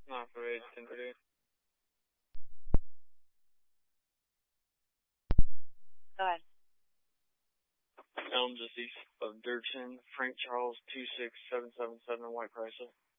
Not for 1038. Go ahead. Elm just east of Dirksen, Frank Charles 26777 White Chrysler.